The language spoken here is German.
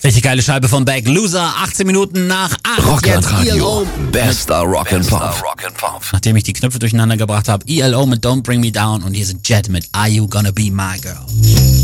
Richtig geile Scheibe von Beck. Loser, 18 Minuten nach 8. Rock'n'Radio, bester Rock'n'Pop. Nachdem ich die Knöpfe durcheinander gebracht habe, ELO mit Don't Bring Me Down und hier sind Jet mit Are You Gonna Be My Girl.